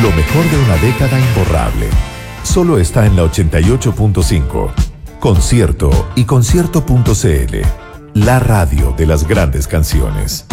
Lo mejor de una década imborrable. Solo está en la 88.5. Concierto y concierto.cl. La radio de las grandes canciones.